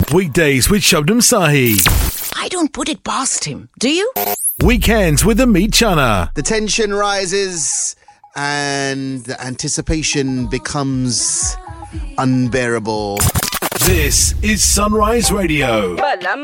Weekdays with Shabnam Sahi. I don't put it past him, do you? Weekends with Amit Chana. The tension rises and the anticipation becomes unbearable. This is Sunrise Radio. Balam